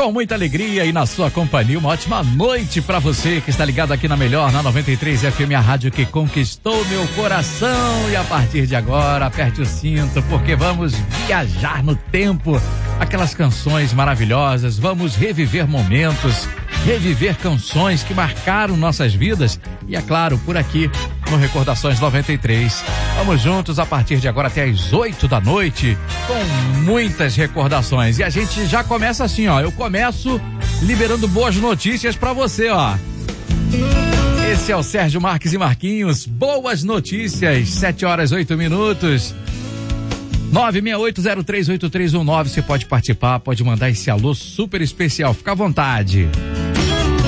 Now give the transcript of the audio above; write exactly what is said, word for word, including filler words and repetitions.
Com muita alegria e na sua companhia, uma ótima noite pra você que está ligado aqui na Melhor, na noventa e três F M, a rádio que conquistou meu coração. E a partir de agora, aperte o cinto, porque vamos viajar no tempo. Aquelas canções maravilhosas, vamos reviver momentos, reviver canções que marcaram nossas vidas. E é claro, por aqui, no Recordações noventa e três. Vamos juntos a partir de agora até às oito da noite, com muitas recordações. E a gente já começa assim, ó. Eu começo liberando boas notícias pra você, ó. Esse é o Sérgio Marques e Marquinhos. Boas notícias, sete horas, oito minutos. nove seis oito zero três oito três um nove. Você pode participar, pode mandar esse alô super especial. Fica à vontade.